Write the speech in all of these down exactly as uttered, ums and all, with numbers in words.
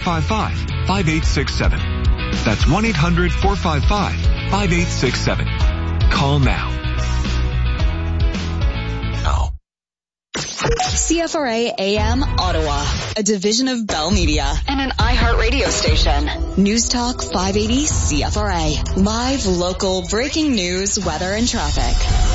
five five, five eight six seven. That's one eight hundred, four five five, five eight six seven. Call now. Oh. C F R A A M Ottawa, a division of Bell Media and an iHeartRadio station. News Talk five eighty C F R A. Live, local, breaking news, weather, and traffic.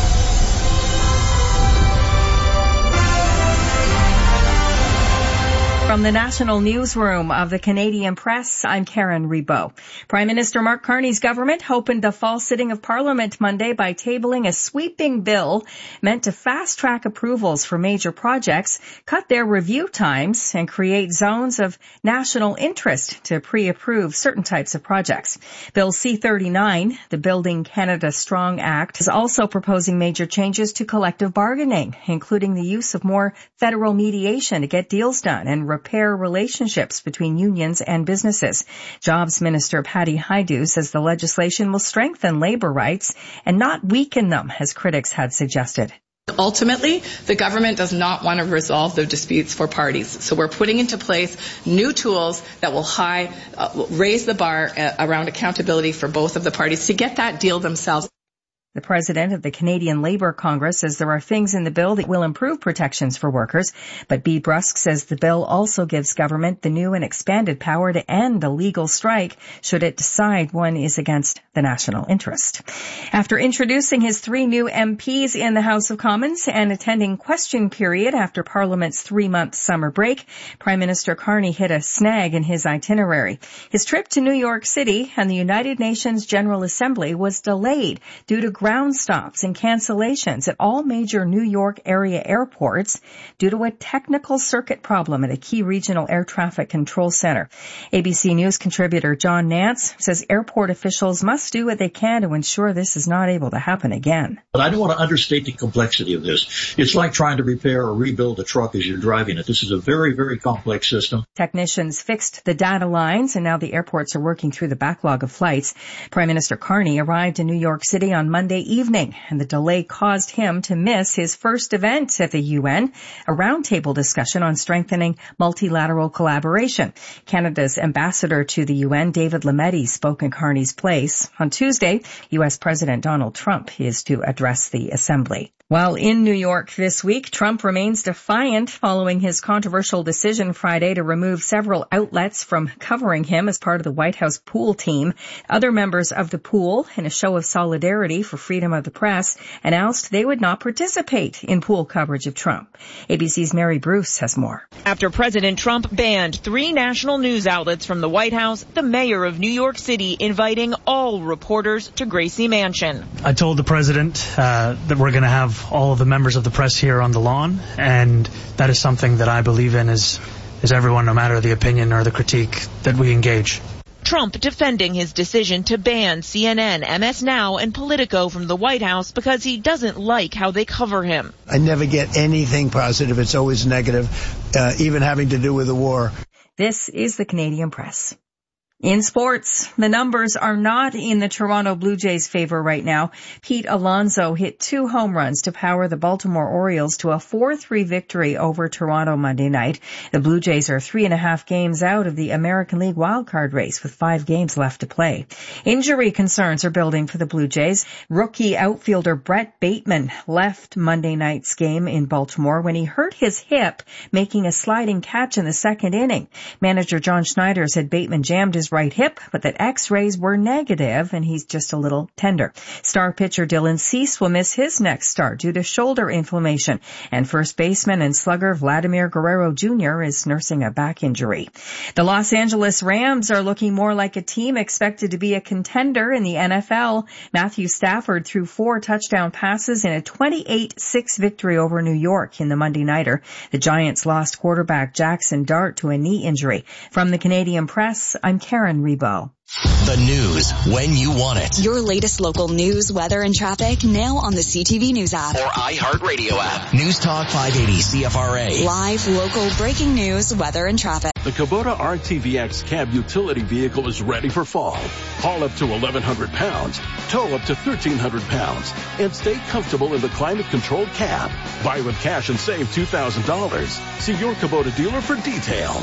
From the National Newsroom of the Canadian Press, I'm Karen Rebow. Prime Minister Mark Carney's government opened the fall sitting of Parliament Monday by tabling a sweeping bill meant to fast-track approvals for major projects, cut their review times, and create zones of national interest to pre-approve certain types of projects. Bill C thirty-nine, the Building Canada Strong Act, is also proposing major changes to collective bargaining, including the use of more federal mediation to get deals done and repair relationships between unions and businesses. Jobs Minister Patty Hajdu says the legislation will strengthen labor rights and not weaken them, as critics had suggested. Ultimately, the government does not want to resolve the disputes for parties. So we're putting into place new tools that will high, uh, raise the bar uh, around accountability for both of the parties to get that deal themselves. The president of the Canadian Labour Congress says there are things in the bill that will improve protections for workers, but Bea Brusk says the bill also gives government the new and expanded power to end a legal strike should it decide one is against the national interest. After introducing his three new M Ps in the House of Commons and attending question period after Parliament's three-month summer break, Prime Minister Carney hit a snag in his itinerary. His trip to New York City and the United Nations General Assembly was delayed due to ground stops and cancellations at all major New York area airports due to a technical circuit problem at a key regional air traffic control center. A B C News contributor John Nance says airport officials must do what they can to ensure this is not able to happen again. But I don't want to understate the complexity of this. It's like trying to repair or rebuild a truck as you're driving it. This is a very, very complex system. Technicians fixed the data lines, and now the airports are working through the backlog of flights. Prime Minister Carney arrived in New York City on Monday evening, and the delay caused him to miss his first event at the U N, a roundtable discussion on strengthening multilateral collaboration. Canada's ambassador to the U N, David Lametti, spoke in Carney's place. On Tuesday, U S President Donald Trump is to address the Assembly. While in New York this week, Trump remains defiant following his controversial decision Friday to remove several outlets from covering him as part of the White House pool team. Other members of the pool, in a show of solidarity for freedom of the press, announced they would not participate in pool coverage of Trump. A B C's Mary Bruce has more. After President Trump banned three national news outlets from the White House, the mayor of New York City inviting all reporters to Gracie Mansion. I told the president uh, that we're going to have all of the members of the press here on the lawn, and that is something that I believe in is, is everyone, no matter the opinion or the critique, that we engage. Trump defending his decision to ban C N N, M S Now, and Politico from the White House because he doesn't like how they cover him. I never get anything positive. It's always negative, uh, even having to do with the war. This is the Canadian Press. In sports, the numbers are not in the Toronto Blue Jays' favor right now. Pete Alonso hit two home runs to power the Baltimore Orioles to a four three victory over Toronto Monday night. The Blue Jays are three and a half games out of the American League wildcard race with five games left to play. Injury concerns are building for the Blue Jays. Rookie outfielder Brett Bateman left Monday night's game in Baltimore when he hurt his hip making a sliding catch in the second inning. Manager John Schneider said Bateman jammed his right hip, but that x-rays were negative and he's just a little tender. Star pitcher Dylan Cease will miss his next start due to shoulder inflammation, and first baseman and slugger Vladimir Guerrero Junior is nursing a back injury. The Los Angeles Rams are looking more like a team expected to be a contender in the N F L. Matthew Stafford threw four touchdown passes in a twenty-eight six victory over New York in the Monday nighter. The Giants lost quarterback Jackson Dart to a knee injury. From the Canadian Press, I'm Karen Rebow. The news when you want it. Your latest local news, weather, and traffic now on the C T V News app. Or iHeartRadio app. News Talk five eighty C F R A. Live, local, breaking news, weather, and traffic. The Kubota R T V X cab utility vehicle is ready for fall. Haul up to eleven hundred pounds, tow up to thirteen hundred pounds, and stay comfortable in the climate-controlled cab. Buy with cash and save two thousand dollars. See your Kubota dealer for details.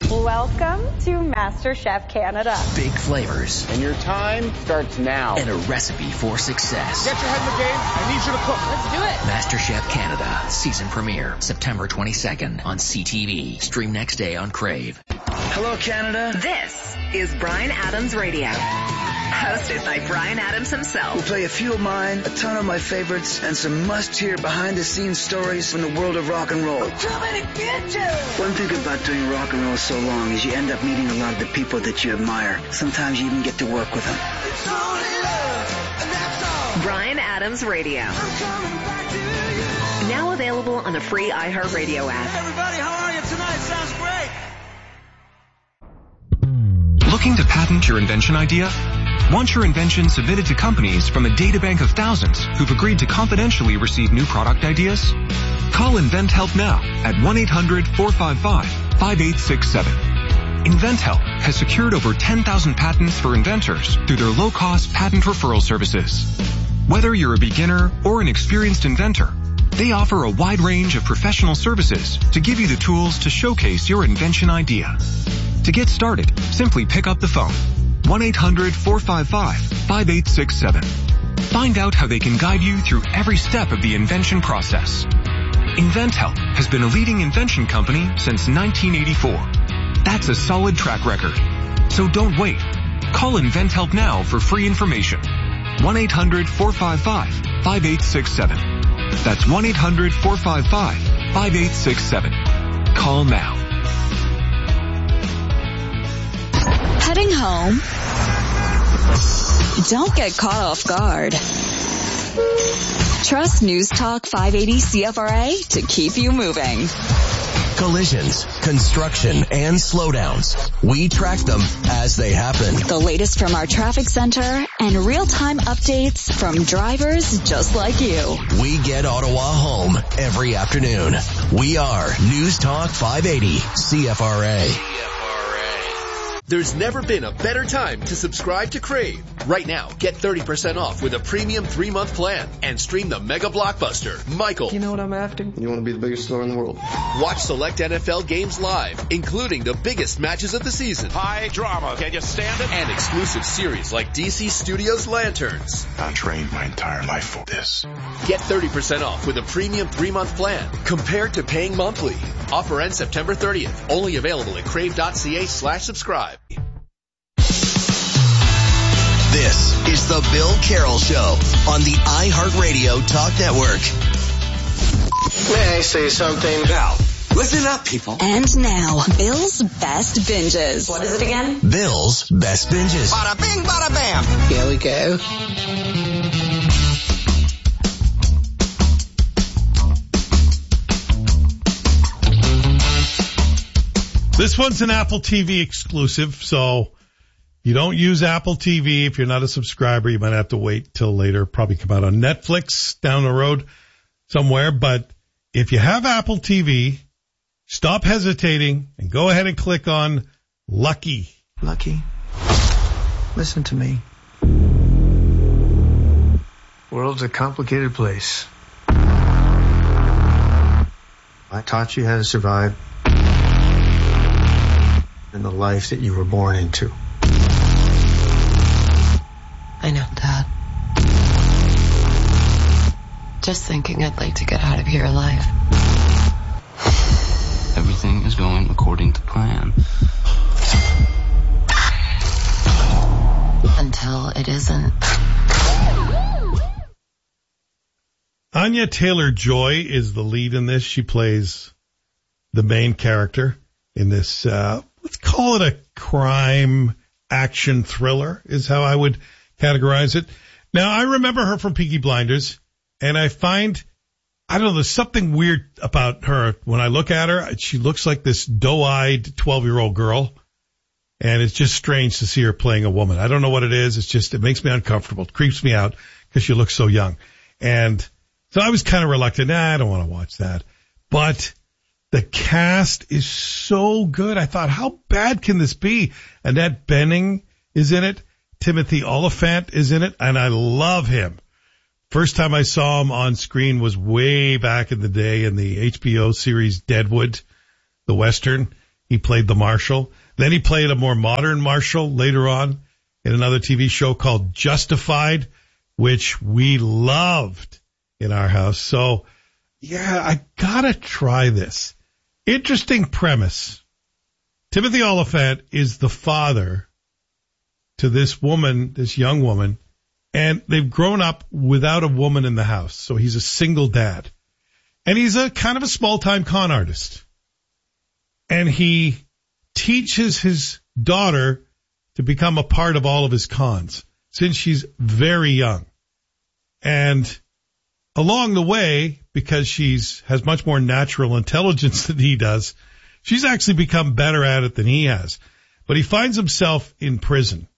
Welcome to MasterChef Canada. Big flavors. And your time starts now. And a recipe for success. Get your head in the game. I need you to cook. Let's do it. MasterChef Canada. Season premiere. September twenty-second on C T V. Stream next day on Crave. Hello, Canada. This is Bryan Adams Radio. Hosted by Bryan Adams himself. We'll play a few of mine, a ton of my favorites, and some must-hear behind-the-scenes stories from the world of rock and roll. Too many bitches! One thing about doing rock and roll so long is you end up meeting a lot of the people that you admire. Sometimes you even get to work with them. It's only love, and that's all. Bryan Adams Radio. I'm coming back to you. Now available on the free iHeartRadio app. Hey everybody, how are you tonight? Sounds great. Looking to patent your invention idea? Want your invention submitted to companies from a databank of thousands who've agreed to confidentially receive new product ideas? Call InventHelp now at one eight hundred four five five five eight six seven. InventHelp has secured over ten thousand patents for inventors through their low-cost patent referral services. Whether you're a beginner or an experienced inventor, they offer a wide range of professional services to give you the tools to showcase your invention idea. To get started, simply pick up the phone. one eight hundred four five five five eight six seven. Find out how they can guide you through every step of the invention process. InventHelp has been a leading invention company since nineteen eighty-four. That's a solid track record. So don't wait. Call InventHelp now for free information. one eight hundred four five five five eight six seven. That's one eight hundred four five five five eight six seven. Call now. Heading home? Don't get caught off guard. Trust News Talk five eighty C F R A to keep you moving. Collisions, construction, and slowdowns. We track them as they happen. The latest from our traffic center and real-time updates from drivers just like you. We get Ottawa home every afternoon. We are News Talk five eighty C F R A. There's never been a better time to subscribe to Crave. Right now, get thirty percent off with a premium three-month plan and stream the mega blockbuster, Michael. You know what I'm after? You want to be the biggest star in the world. Watch select N F L games live, including the biggest matches of the season. High drama. Can you stand it? And exclusive series like D C Studios Lanterns. I trained my entire life for this. Get thirty percent off with a premium three-month plan compared to paying monthly. Offer ends September thirtieth. Only available at crave.ca slash subscribe. This is the Bill Carroll Show on the iHeartRadio Talk Network. May I say something? Now, listen up, people. And now, Bill's Best Binges. What is it again? Bill's Best Binges. Bada bing, bada bam. Here we go. This one's an Apple T V exclusive, so you don't use Apple T V. If you're not a subscriber, you might have to wait till later. Probably come out on Netflix down the road somewhere. But if you have Apple T V, stop hesitating and go ahead and click on Lucky. Lucky, listen to me. World's a complicated place. I taught you how to survive in the life that you were born into. I know, Dad. Just thinking I'd like to get out of here alive. Everything is going according to plan. Until it isn't. Anya Taylor-Joy is the lead in this. She plays the main character in this, uh, let's call it a crime action thriller is how I would categorize it. Now, I remember her from Peaky Blinders, and I find, I don't know, there's something weird about her. When I look at her, she looks like this doe-eyed twelve-year-old girl, and it's just strange to see her playing a woman. I don't know what it is. It's just, it makes me uncomfortable. It creeps me out because she looks so young. And so I was kind of reluctant. Nah, I don't want to watch that. But the cast is so good. I thought, how bad can this be? Annette Bening is in it. Timothy Oliphant is in it, and I love him. First time I saw him on screen was way back in the day in the H B O series Deadwood, the Western. He played the Marshal. Then he played a more modern Marshal later on in another T V show called Justified, which we loved in our house. So, yeah, I gotta try this. Interesting premise. Timothy Olyphant is the father to this woman, this young woman, and they've grown up without a woman in the house. So he's a single dad. And he's a kind of a small-time con artist. And he teaches his daughter to become a part of all of his cons since she's very young. And along the way, because she's has much more natural intelligence than he does, she's actually become better at it than he has. But he finds himself in prison.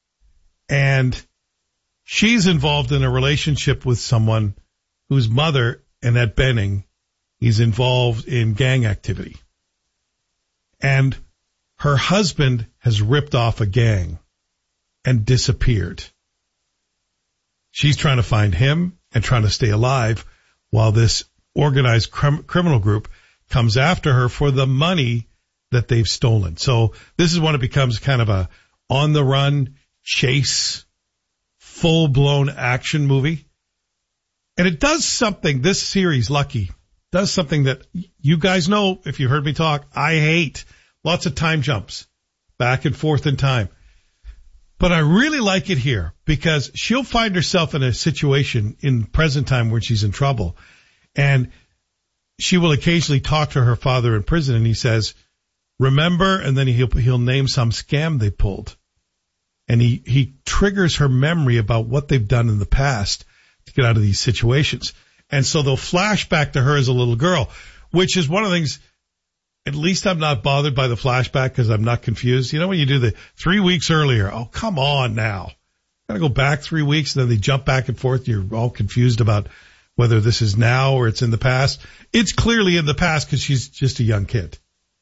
And she's involved in a relationship with someone whose mother, Annette Bening, is involved in gang activity. And her husband has ripped off a gang and disappeared. She's trying to find him and trying to stay alive while this organized crim- criminal group comes after her for the money that they've stolen. So this is when it becomes kind of a on-the-run chase, full-blown action movie. And it does something, this series, Lucky, does something that you guys know, if you heard me talk, I hate. Lots of time jumps, back and forth in time. But I really like it here because she'll find herself in a situation in present time where she's in trouble. And she will occasionally talk to her father in prison, and he says, remember, and then he'll, he'll name some scam they pulled. And he, he triggers her memory about what they've done in the past to get out of these situations. And so they'll flash back to her as a little girl, which is one of the things. At least I'm not bothered by the flashback because I'm not confused. You know, when you do the three weeks earlier, oh, come on now. Gotta go back three weeks and then they jump back and forth. You're all confused about whether this is now or it's in the past. It's clearly in the past because she's just a young kid.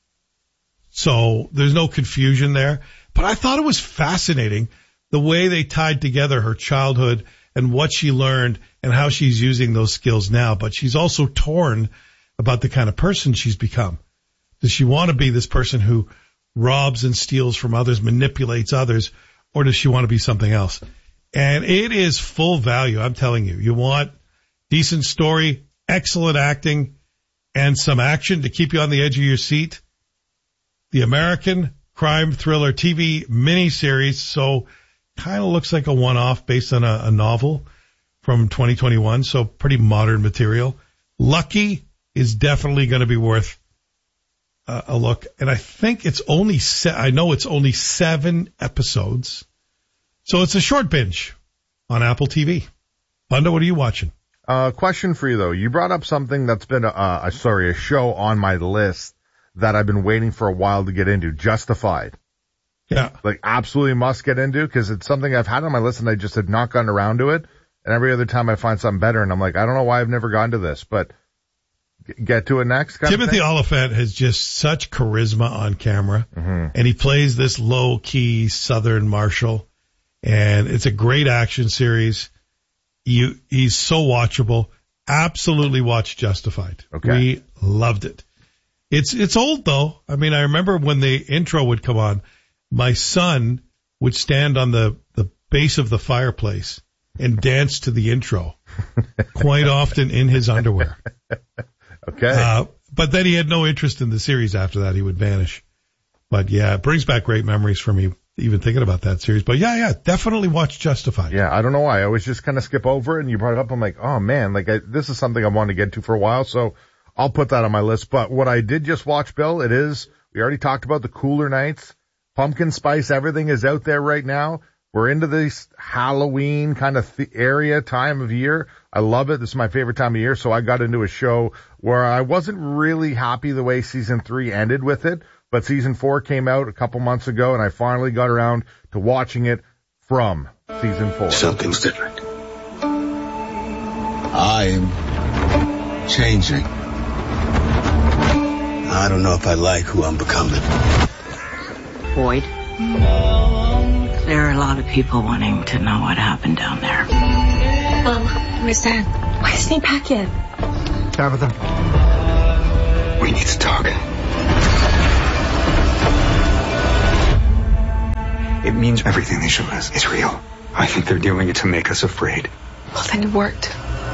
So there's no confusion there. But I thought it was fascinating the way they tied together her childhood and what she learned and how she's using those skills now. But she's also torn about the kind of person she's become. Does she want to be this person who robs and steals from others, manipulates others, or does she want to be something else? And it is full value, I'm telling you. You want decent story, excellent acting, and some action to keep you on the edge of your seat. The American crime thriller T V miniseries, so kind of looks like a one-off based on a, a novel from twenty twenty-one, so pretty modern material. Lucky is definitely going to be worth Uh, a look, and I think it's only se- I know it's only seven episodes, so it's a short binge on Apple T V. Bunda, what are you watching? Uh, question for you though. You brought up something that's been a, a sorry a show on my list that I've been waiting for a while to get into. Justified. Yeah, like absolutely must get into because it's something I've had on my list and I just have not gotten around to it. And every other time I find something better, and I'm like, I don't know why I've never gotten to this, but. Get to it next. Kind Timothy of thing? Olyphant has just such charisma on camera, mm-hmm. and he plays this low-key Southern Marshal, and it's a great action series. You, he's so watchable. Absolutely watch Justified. Okay. We loved it. It's it's old though. I mean, I remember when the intro would come on, my son would stand on the the base of the fireplace and dance to the intro, quite often in his underwear. Okay. Uh, but then he had no interest in the series after that. He would vanish. But yeah, it brings back great memories for me even thinking about that series. But yeah, yeah, definitely watch Justified. Yeah, I don't know why. I always just kind of skip over it, and you brought it up. I'm like, oh man, like I, this is something I wanted to get to for a while, so I'll put that on my list. But what I did just watch, Bill, it is, we already talked about the cooler nights. Pumpkin spice, everything is out there right now. We're into this Halloween kind of th- area time of year. I love it. This is my favorite time of year. So I got into a show where I wasn't really happy the way season three ended with it, but season four came out a couple months ago and I finally got around to watching it from season four. Something's different. I'm changing. I don't know if I like who I'm becoming. Boyd. There are a lot of people wanting to know what happened down there. Mom, where's Dad? Why isn't he back yet? Tabitha. We need to talk. It means everything they show us is real. I think they're doing it to make us afraid. Well, then it worked.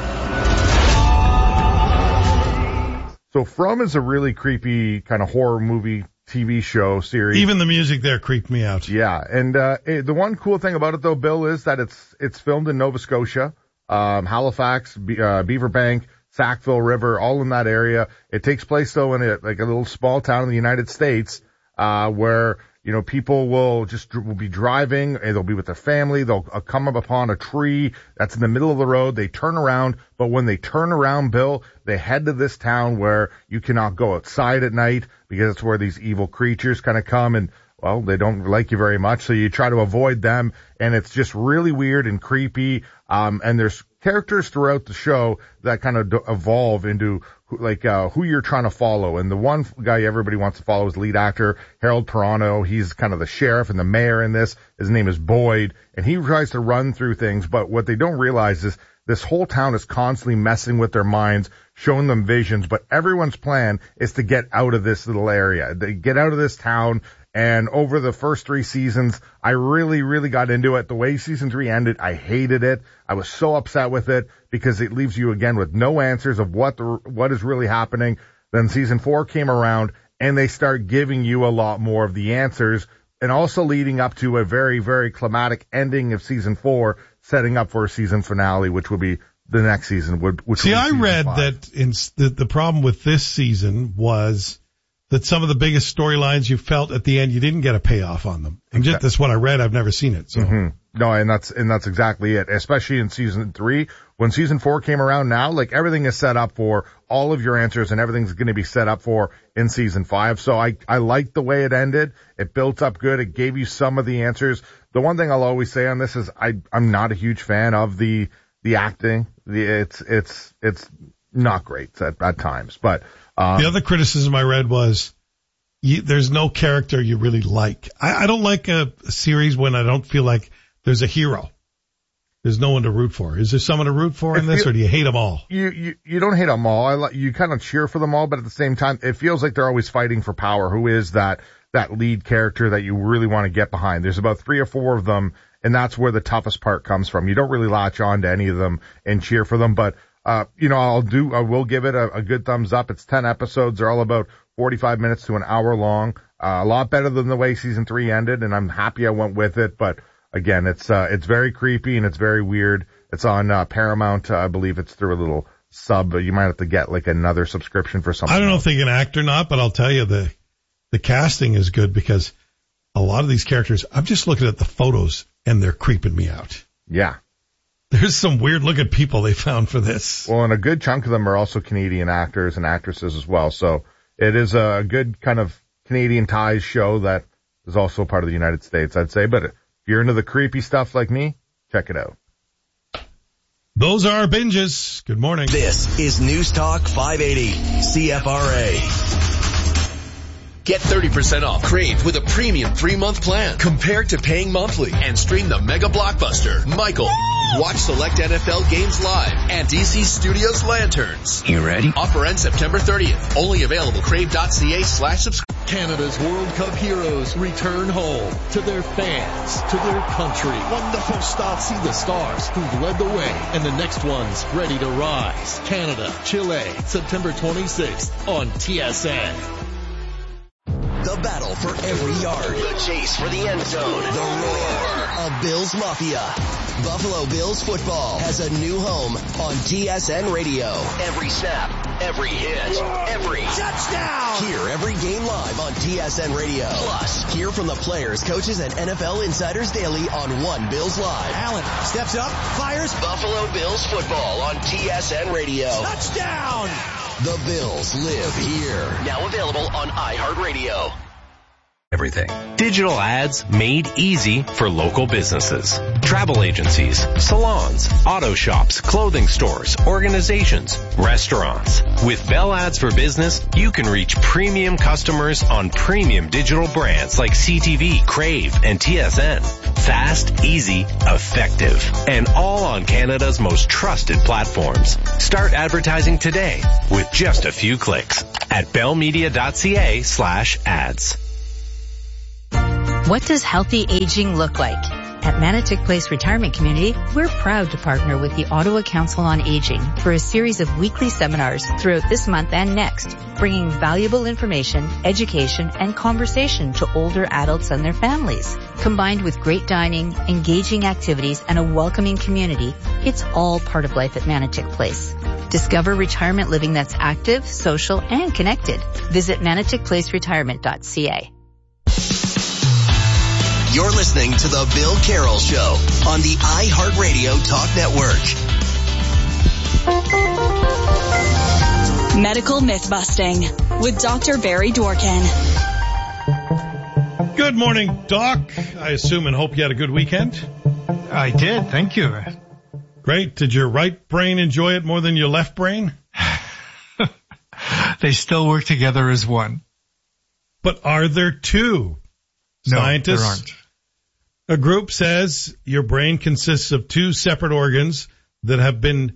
So From is a really creepy kind of horror movie T V show series. Even the music there creeped me out. Yeah, and uh it, the one cool thing about it though, Bill, is that it's it's filmed in Nova Scotia, um, Halifax, Be- uh, Beaver Bank, Sackville River, all in that area. It takes place though in a, like a little small town in the United States, uh, where, you know, people will just will be driving and they'll be with their family. They'll uh, come up upon a tree that's in the middle of the road. They turn around, but when they turn around, Bill, they head to this town where you cannot go outside at night because it's where these evil creatures kind of come and, well, they don't like you very much. So you try to avoid them, and it's just really weird and creepy. Um, and there's characters throughout the show that kind of d- evolve into like uh who you're trying to follow. And the one guy everybody wants to follow is lead actor Harold Perrineau. He's kind of the sheriff and the mayor in this. His name is Boyd, and he tries to run through things, but what they don't realize is this whole town is constantly messing with their minds, showing them visions, but everyone's plan is to get out of this little area. They get out of this town. And over the first three seasons, I really, really got into it. The way season three ended, I hated it. I was so upset with it because it leaves you again with no answers of what the, what is really happening. Then season four came around and they start giving you a lot more of the answers, and also leading up to a very, very climatic ending of season four, setting up for a season finale, which will be the next season. Which See, I read five. that in, the, the problem with this season was that some of the biggest storylines you felt at the end, you didn't get a payoff on them. And just, that's what I read. I've never seen it. So. Mm-hmm. No, and that's, and that's exactly it. Especially in season three. When season four came around now, like everything is set up for all of your answers, and everything's going to be set up for in season five. So I, I liked the way it ended. It built up good. It gave you some of the answers. The one thing I'll always say on this is I, I'm not a huge fan of the, the acting. The, it's, it's, it's not great at, at times, but, Um, the other criticism I read was you, there's no character you really like. I, I don't like a, a series when I don't feel like there's a hero. There's no one to root for. Is there someone to root for in this, or do you hate them all? You you, you don't hate them all. I like, you kind of cheer for them all, but at the same time, it feels like they're always fighting for power. Who is that that lead character that you really want to get behind? There's about three or four of them, and that's where the toughest part comes from. You don't really latch on to any of them and cheer for them, but Uh, you know, I'll do, I will give it a, a good thumbs up. It's ten episodes. They're all about forty-five minutes to an hour long. Uh, a lot better than the way season three ended, and I'm happy I went with it. But again, it's, uh, it's very creepy and it's very weird. It's on, uh, Paramount. Uh, I believe it's through a little sub. You might have to get like another subscription for something. I don't know else. if they can act or not, but I'll tell you the, the casting is good because a lot of these characters, I'm just looking at the photos and they're creeping me out. Yeah. There's some weird looking people they found for this. Well, and a good chunk of them are also Canadian actors and actresses as well. So it is a good kind of Canadian ties show that is also part of the United States, I'd say. But if you're into the creepy stuff like me, check it out. Those are our binges. Good morning. This is News Talk five eighty C F R A. Get thirty percent off Crave with a premium three-month plan compared to paying monthly, and stream the mega blockbuster, Michael. Watch select N F L games live and D C Studios Lanterns. You ready? Offer ends September thirtieth. Only available crave.ca slash subscribe. Canada's World Cup heroes return home to their fans, to their country. Wonderful start. See the stars who've led the way and the next ones ready to rise. Canada, Chile, September twenty-sixth on T S N. The battle for every yard. The chase for the end zone. The roar of Bills Mafia. Buffalo Bills football has a new home on T S N Radio. Every snap, every hit, every touchdown. Hear every game live on T S N Radio. Plus, hear from the players, coaches, and N F L insiders daily on One Bills Live. Allen steps up, fires. Buffalo Bills football on T S N Radio. Touchdown! The Bills live here. Now available on iHeartRadio. Everything. Digital ads made easy for local businesses. Travel agencies, salons, auto shops, clothing stores, organizations, restaurants. With Bell Ads for Business, you can reach premium customers on premium digital brands like C T V, Crave, and T S N. Fast, easy, effective, and all on Canada's most trusted platforms. Start advertising today with just a few clicks at bellmedia.ca slash ads. What does healthy aging look like? At Manotick Place Retirement Community, we're proud to partner with the Ottawa Council on Aging for a series of weekly seminars throughout this month and next, bringing valuable information, education, and conversation to older adults and their families. Combined with great dining, engaging activities, and a welcoming community, it's all part of life at Manotick Place. Discover retirement living that's active, social, and connected. Visit manotick place retirement dot c a. You're listening to The Bill Carroll Show on the iHeartRadio Talk Network. Medical Myth-Busting with Doctor Barry Dworkin. Good morning, Doc. I assume and hope you had a good weekend. I did. Thank you. Great. Did your right brain enjoy it more than your left brain? They still work together as one. But are there two? No, Scientists, there aren't. A group says your brain consists of two separate organs that have been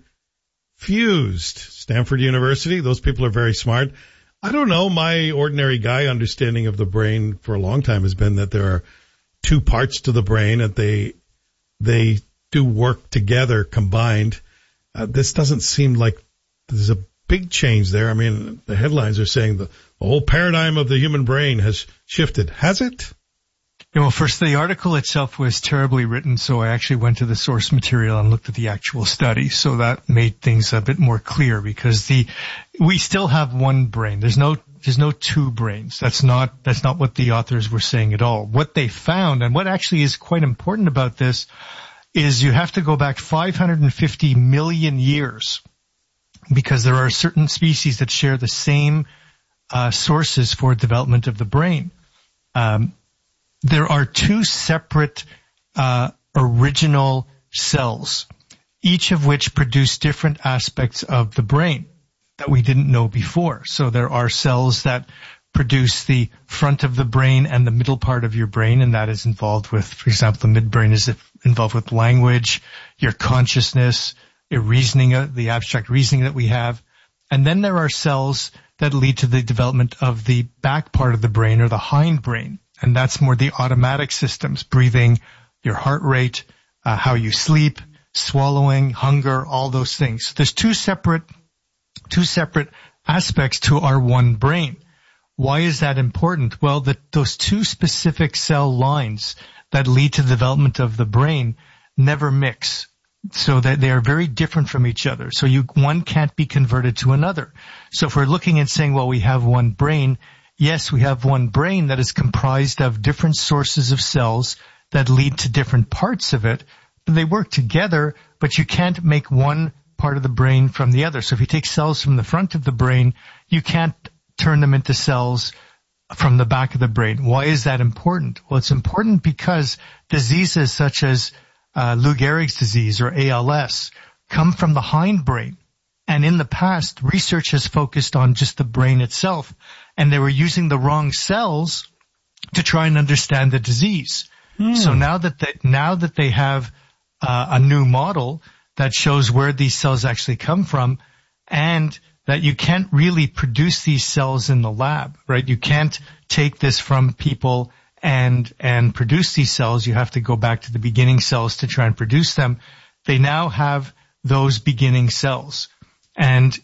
fused. Stanford University, those people are very smart. I don't know. My ordinary guy understanding of the brain for a long time has been that there are two parts to the brain, that they they do work together combined. Uh, this doesn't seem like there's a big change there. I mean, the headlines are saying the, the whole paradigm of the human brain has shifted. Has it? Yeah, well, first, the article itself was terribly written, so I actually went to the source material and looked at the actual study. So that made things a bit more clear, because the we still have one brain. There's no there's no two brains. That's not that's not what the authors were saying at all. What they found, and what actually is quite important about this, is you have to go back five hundred fifty million years, because there are certain species that share the same uh, sources for development of the brain. Um, There are two separate uh original cells, each of which produce different aspects of the brain that we didn't know before. So there are cells that produce the front of the brain and the middle part of your brain, and that is involved with, for example, the midbrain is involved with language, your consciousness, your reasoning, the abstract reasoning that we have. And then there are cells that lead to the development of the back part of the brain, or the hindbrain. And that's more the automatic systems, breathing, your heart rate, uh, how you sleep, swallowing, hunger, all those things. There's two separate, two separate aspects to our one brain. Why is that important? Well, the, those two specific cell lines that lead to the development of the brain never mix, so that they are very different from each other. So you, one can't be converted to another. So if we're looking and saying, well, we have one brain, yes, we have one brain that is comprised of different sources of cells that lead to different parts of it. They work together, but you can't make one part of the brain from the other. So if you take cells from the front of the brain, you can't turn them into cells from the back of the brain. Why is that important? Well, it's important because diseases such as uh, Lou Gehrig's disease, or A L S, come from the hindbrain. And in the past, research has focused on just the brain itself, and they were using the wrong cells to try and understand the disease. Mm. So now that they, now that they have uh, a new model that shows where these cells actually come from, and that you can't really produce these cells in the lab, right? You can't take this from people and and produce these cells. You have to go back to the beginning cells to try and produce them. They now have those beginning cells. And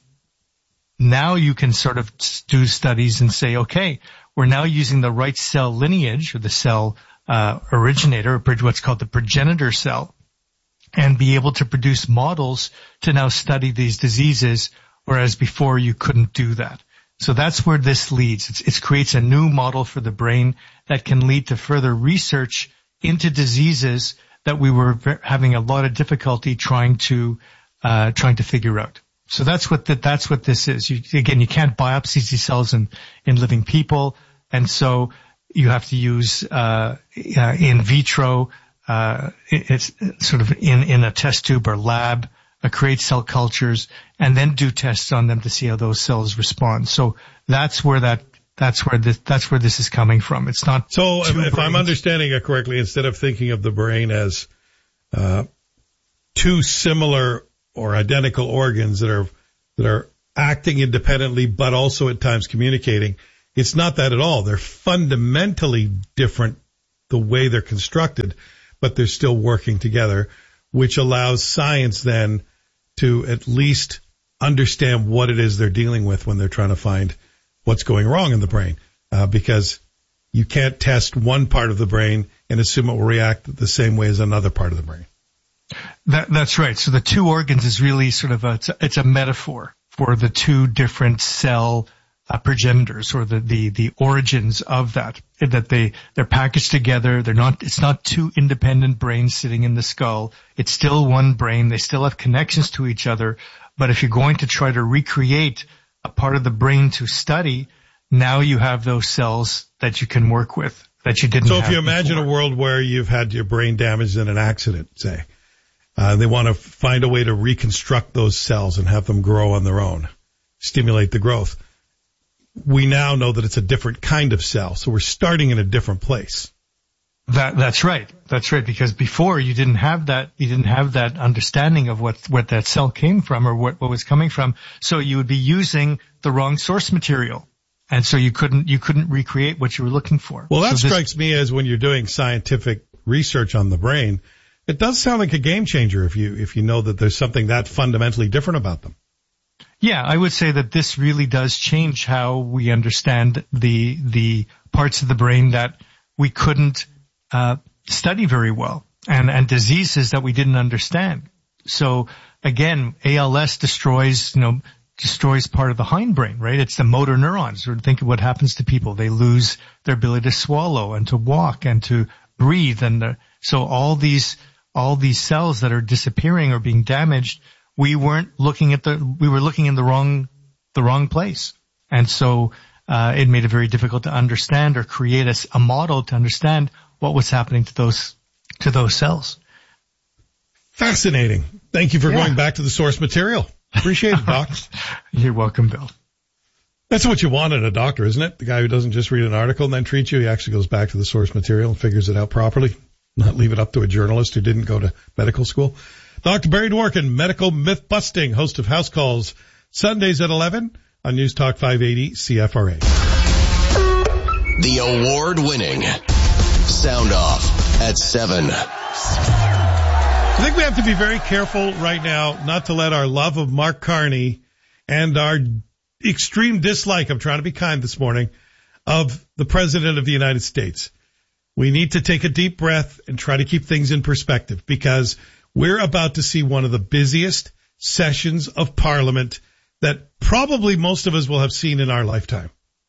now you can sort of do studies and say, okay, we're now using the right cell lineage, or the cell uh, originator, or what's called the progenitor cell, and be able to produce models to now study these diseases, whereas before you couldn't do that. So that's where this leads. It's, it creates a new model for the brain that can lead to further research into diseases that we were having a lot of difficulty trying to uh, trying to figure out. So that's what the, that's what this is. You, again, you can't biopsy these cells in, in living people, and so you have to use uh, uh in vitro, uh it's sort of in in a test tube or lab, uh, create cell cultures, and then do tests on them to see how those cells respond. So that's where that that's where this that's where this is coming from. It's not so. If, if I'm understanding it correctly, instead of thinking of the brain as uh two similar or identical organs that are that are acting independently but also at times communicating, it's not that at all. They're fundamentally different the way they're constructed, but they're still working together, which allows science then to at least understand what it is they're dealing with when they're trying to find what's going wrong in the brain, uh, because you can't test one part of the brain and assume it will react the same way as another part of the brain. That, that's right. So the two organs is really sort of a, it's a, it's a metaphor for the two different cell uh, progenitors, or the, the, the origins of that, that they, they're packaged together. They're not, it's not two independent brains sitting in the skull. It's still one brain. They still have connections to each other. But if you're going to try to recreate a part of the brain to study, now you have those cells that you can work with that you didn't have. So if you imagine before. a world where you've had your brain damaged in an accident, say, uh, they want to find a way to reconstruct those cells and have them grow on their own, stimulate the growth. We now know that it's a different kind of cell, so we're starting in a different place. That, that's right. That's right. Because before you didn't have that, you didn't have that understanding of what, what that cell came from, or what, what was coming from. So you would be using the wrong source material. And so you couldn't, you couldn't recreate what you were looking for. Well, that so this, strikes me as when you're doing scientific research on the brain, it does sound like a game changer if you, if you know that there's something that fundamentally different about them. Yeah, I would say that this really does change how we understand the, the parts of the brain that we couldn't Uh, study very well, and, and diseases that we didn't understand. So again, A L S destroys, you know, destroys part of the hindbrain, right? It's the motor neurons. Or think of what happens to people. They lose their ability to swallow and to walk and to breathe. And the, so all these, all these cells that are disappearing or being damaged, we weren't looking at the, we were looking in the wrong, the wrong place. And so, uh, it made it very difficult to understand or create a, a model to understand what was happening to those, to those cells. Fascinating. Thank you for yeah. going back to the source material. Appreciate it, Doc. You're welcome, Bill. That's what you want in a doctor, isn't it? The guy who doesn't just read an article and then treat you, he actually goes back to the source material and figures it out properly, not leave it up to a journalist who didn't go to medical school. Doctor Barry Dworkin, medical myth busting, host of House Calls, Sundays at eleven on News Talk five eighty C F R A. The award-winning Sound Off at seven. I think we have to be very careful right now not to let our love of Mark Carney and our extreme dislike, I'm trying to be kind this morning, of the President of the United States. We need to take a deep breath and try to keep things in perspective, because we're about to see one of the busiest sessions of Parliament that probably most of us will have seen in our lifetime.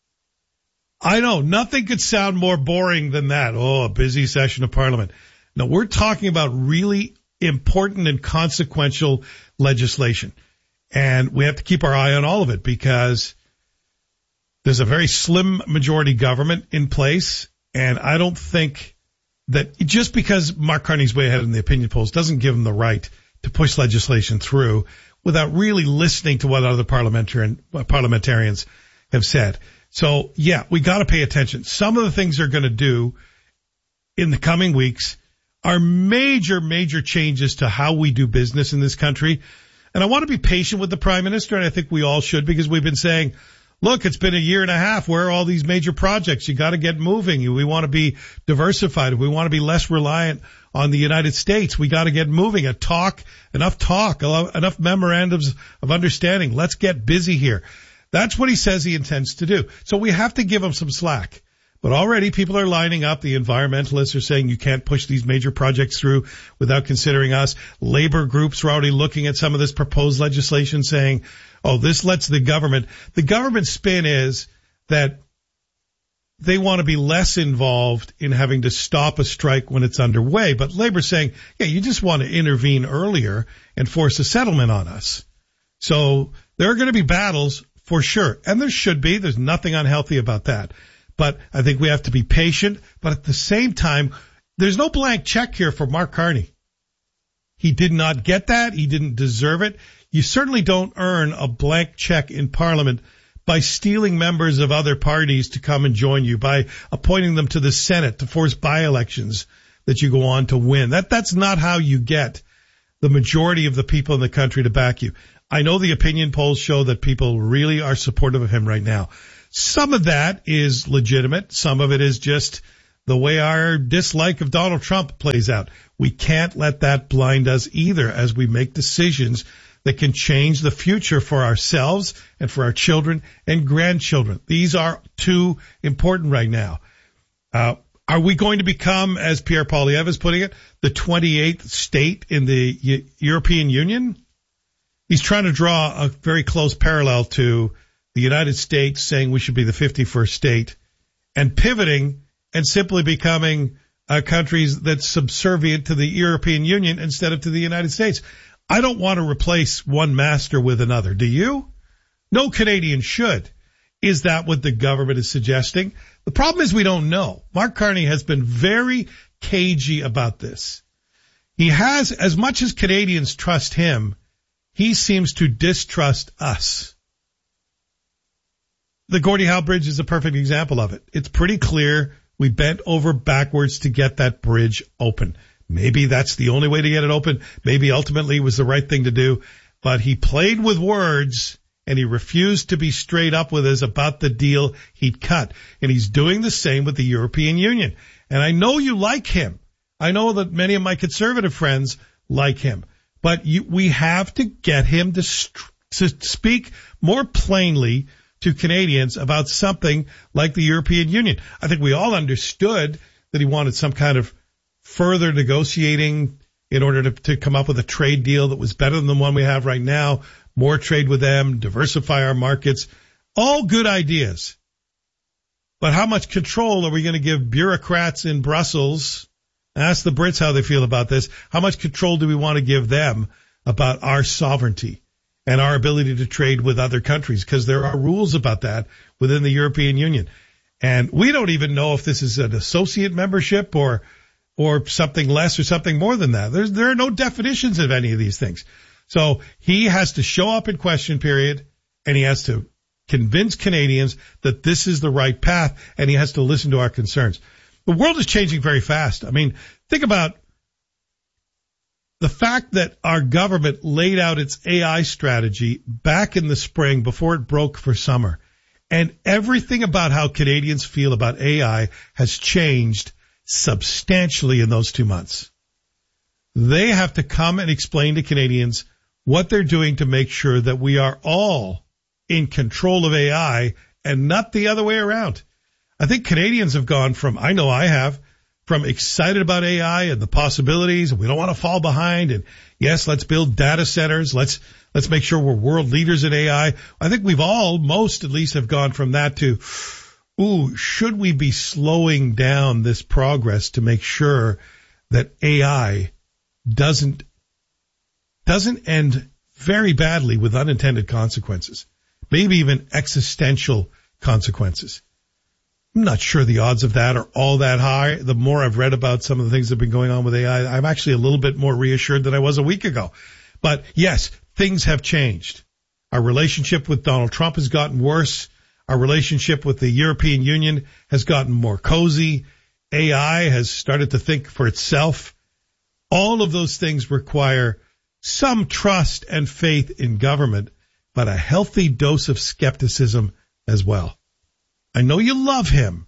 I know, nothing could sound more boring than that. Oh, a busy session of Parliament. No, we're talking about really important and consequential legislation. And we have to keep our eye on all of it, because there's a very slim majority government in place. And I don't think that just because Mark Carney's way ahead in the opinion polls doesn't give him the right to push legislation through without really listening to what other parliamentarian, parliamentarians have said. So, yeah, we got to pay attention. Some of the things they're going to do in the coming weeks are major, major changes to how we do business in this country. And I want to be patient with the Prime Minister, and I think we all should, because we've been saying, look, it's been a year and a half. Where are all these major projects? You got to get moving. We want to be diversified. We want to be less reliant on the United States. We got to get moving. A talk, enough talk, enough memorandums of understanding. Let's get busy here. That's what he says he intends to do. So we have to give him some slack. But already people are lining up. The environmentalists are saying you can't push these major projects through without considering us. Labor groups are already looking at some of this proposed legislation saying, oh, this lets the government. The government spin is that they want to be less involved in having to stop a strike when it's underway. But Labor's saying, yeah, you just want to intervene earlier and force a settlement on us. So there are going to be battles for sure. And there should be. There's nothing unhealthy about that. But I think we have to be patient. But at the same time, there's no blank check here for Mark Carney. He did not get that. He didn't deserve it. You certainly don't earn a blank check in Parliament by stealing members of other parties to come and join you, by appointing them to the Senate to force by-elections that you go on to win. That that's not how you get the majority of the people in the country to back you. I know the opinion polls show that people really are supportive of him right now. Some of that is legitimate. Some of it is just the way our dislike of Donald Trump plays out. We can't let that blind us either as we make decisions that can change the future for ourselves and for our children and grandchildren. These are too important right now. Uh, are we going to become, as Pierre Poilievre is putting it, the twenty-eighth state in the U- European Union? He's trying to draw a very close parallel to the United States saying we should be the fifty-first state and pivoting and simply becoming uh, countries that's subservient to the European Union instead of to the United States. I don't want to replace one master with another. Do you? No Canadian should. Is that what the government is suggesting? The problem is we don't know. Mark Carney has been very cagey about this. He has, as much as Canadians trust him, he seems to distrust us. The Gordie Howe Bridge is a perfect example of it. It's pretty clear we bent over backwards to get that bridge open. Maybe that's the only way to get it open. Maybe ultimately it was the right thing to do. But he played with words and he refused to be straight up with us about the deal he'd cut. And he's doing the same with the European Union. And I know you like him. I know that many of my conservative friends like him. But you, we have to get him to, st- to speak more plainly to Canadians about something like the European Union. I think we all understood that he wanted some kind of further negotiating in order to, to come up with a trade deal that was better than the one we have right now, more trade with them, diversify our markets, all good ideas. But how much control are we going to give bureaucrats in Brussels? Ask the Brits how they feel about this. How much control do we want to give them about our sovereignty and our ability to trade with other countries? Because there are rules about that within the European Union. And we don't even know if this is an associate membership or or something less or something more than that. There's, there are no definitions of any of these things. So he has to show up in question period, and he has to convince Canadians that this is the right path, and he has to listen to our concerns. The world is changing very fast. I mean, think about the fact that our government laid out its A I strategy back in the spring before it broke for summer. And everything about how Canadians feel about A I has changed substantially in those two months. They have to come and explain to Canadians what they're doing to make sure that we are all in control of A I and not the other way around. I think Canadians have gone from, I know I have, from excited about A I and the possibilities, and we don't want to fall behind, and yes, let's build data centers, let's let's make sure we're world leaders in A I. I think we've all, most at least, have gone from that to, ooh, should we be slowing down this progress to make sure that A I doesn't doesn't end very badly with unintended consequences, maybe even existential consequences? I'm not sure the odds of that are all that high. The more I've read about some of the things that have been going on with A I, I'm actually a little bit more reassured than I was a week ago. But yes, things have changed. Our relationship with Donald Trump has gotten worse. Our relationship with the European Union has gotten more cozy. A I has started to think for itself. All of those things require some trust and faith in government, but a healthy dose of skepticism as well. I know you love him,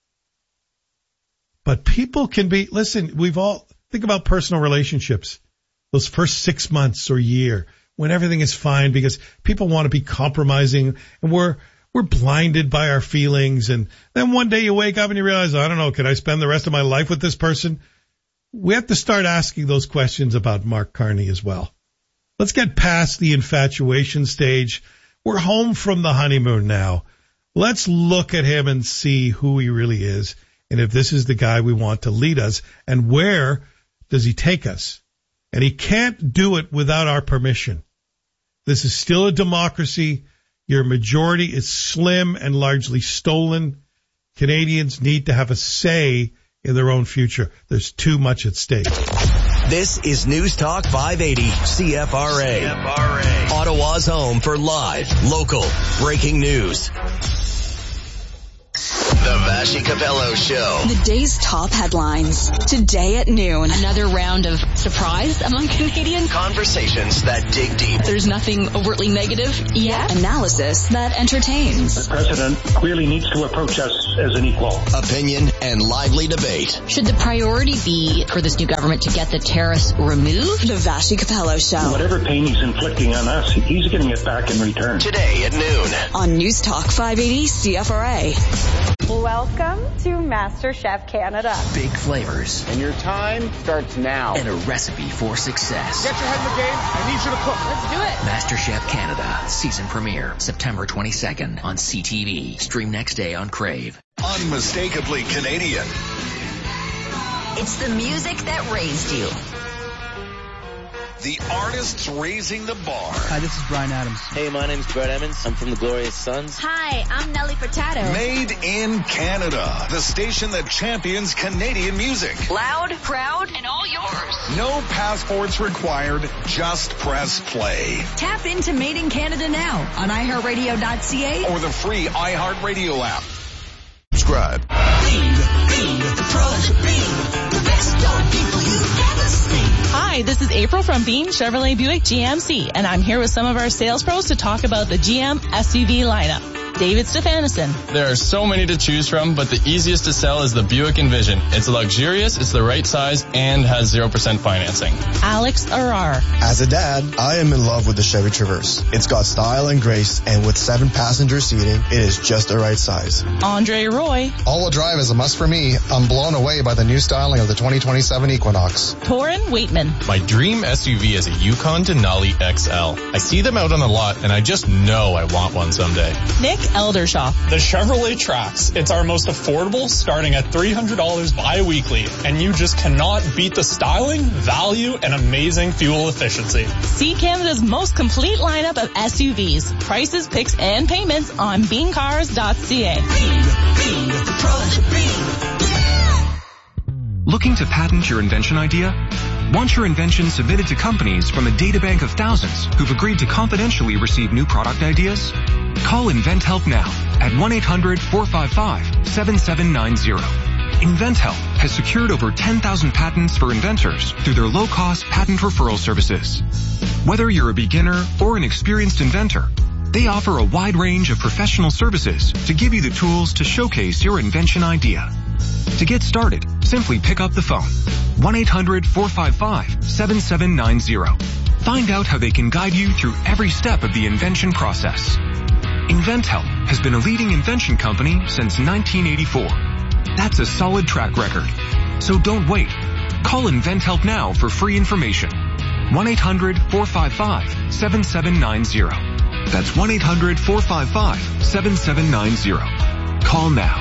but people can be, listen, we've all, think about personal relationships, those first six months or year when everything is fine because people want to be compromising and we're, we're blinded by our feelings. And then one day you wake up and you realize, I don't know, can I spend the rest of my life with this person? We have to start asking those questions about Mark Carney as well. Let's get past the infatuation stage. We're home from the honeymoon now. Let's look at him and see who he really is and if this is the guy we want to lead us and where does he take us. And he can't do it without our permission. This is still a democracy. Your majority is slim and largely stolen. Canadians need to have a say in their own future. There's too much at stake. This is News Talk five eighty C F R A. C F R A. Ottawa's home for live, local, breaking news. The Vassy Capello Show. The day's top headlines. Today at noon. Another round of surprise among Canadians. Conversations that dig deep. There's nothing overtly negative yet. Analysis that entertains. The president clearly needs to approach us as an equal. Opinion and lively debate. Should the priority be for this new government to get the tariffs removed? The Vassy Capello Show. Whatever pain he's inflicting on us, he's getting it back in return. Today at noon. On News Talk five eighty C F R A. Welcome to MasterChef Canada. Big flavors. And your time starts now. And a recipe for success. Get your head in the game. I need you to cook. Let's do it. MasterChef Canada. Season premiere. September twenty-second on C T V. Stream next day on Crave. Unmistakably Canadian. It's the music that raised you. The artists raising the bar. Hi, this is Bryan Adams. Hey, my name's Brett Emmons. I'm from the Glorious Sons. Hi, I'm Nelly Furtado. Made in Canada. The station that champions Canadian music. Loud, proud, and all yours. No passports required. Just press play. Tap into Made in Canada now on i heart radio dot c a or the free iHeartRadio app. Subscribe. Bing, bing, the pros are Bing. The best young people you've ever seen. Hi, this is April from Bean Chevrolet Buick G M C, and I'm here with some of our sales pros to talk about the G M S U V lineup. David Stefanison. There are so many to choose from, but the easiest to sell is the Buick Envision. It's luxurious, it's the right size, and has zero percent financing. Alex Arar. As a dad, I am in love with the Chevy Traverse. It's got style and grace, and with seven passenger seating, it is just the right size. Andre Roy. All-wheel drive is a must for me. I'm blown away by the new styling of the twenty twenty-seven Equinox. Torin Waitman. My dream S U V is a Yukon Denali X L. I see them out on the lot, and I just know I want one someday. Nick Eldershaw. The Chevrolet Trax. It's our most affordable, starting at three hundred dollars bi-weekly, and you just cannot beat the styling, value, and amazing fuel efficiency. See Canada's most complete lineup of S U Vs. Prices, picks, and payments on bean cars dot c a. Bing, bing, the pros are Bing. Yeah! Looking to patent your invention idea? Want your invention submitted to companies from a databank of thousands who've agreed to confidentially receive new product ideas? Call InventHelp now at one eight hundred four five five seven seven nine zero. InventHelp has secured over ten thousand patents for inventors through their low-cost patent referral services. Whether you're a beginner or an experienced inventor, they offer a wide range of professional services to give you the tools to showcase your invention idea. To get started, simply pick up the phone. one eight hundred four five five seven seven nine zero. Find out how they can guide you through every step of the invention process. InventHelp has been a leading invention company since nineteen eighty-four. That's a solid track record. So don't wait. Call InventHelp now for free information. one eight hundred four five five seven seven nine zero. That's one eight hundred four five five seven seven nine zero. Call now.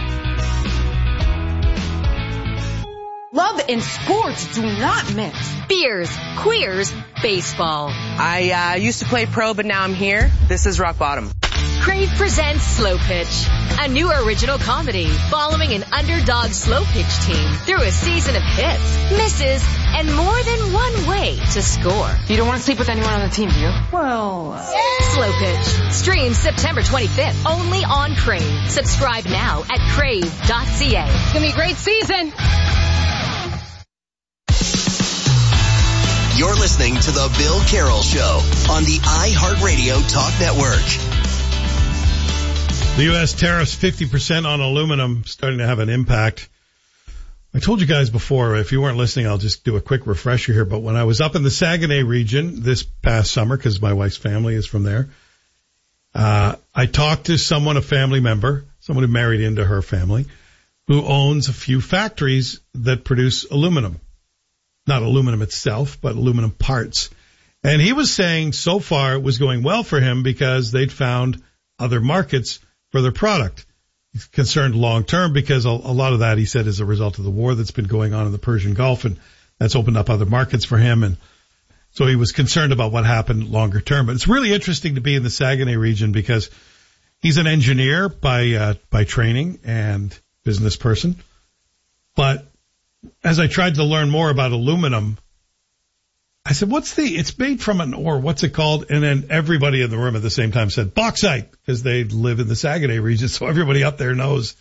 Love and sports do not mix. Beers, queers, baseball. I uh, used to play pro, but now I'm here. This is rock bottom. Crave presents Slow Pitch, a new original comedy following an underdog slow pitch team through a season of hits, misses, and more than one way to score. You don't want to sleep with anyone on the team, do you? Well... Yeah. Slow Pitch. Streams September twenty-fifth, only on Crave. Subscribe now at crave dot c a. It's going to be a great season. You're listening to The Bill Carroll Show on the iHeartRadio Talk Network. The U S tariffs fifty percent on aluminum starting to have an impact. I told you guys before, if you weren't listening, I'll just do a quick refresher here. But when I was up in the Saguenay region this past summer, because my wife's family is from there, uh, I talked to someone, a family member, someone who married into her family, who owns a few factories that produce aluminum. Not aluminum itself, but aluminum parts. And he was saying so far it was going well for him because they'd found other markets for their product. He's concerned long term because a, a lot of that, he said, is a result of the war that's been going on in the Persian Gulf, and that's opened up other markets for him. And so he was concerned about what happened longer term. But it's really interesting to be in the Saguenay region because he's an engineer by uh, by training and business person. But as I tried to learn more about aluminum, I said, what's the, it's made from an ore, what's it called? And then everybody in the room at the same time said bauxite, because they live in the Saguenay region, so everybody up there knows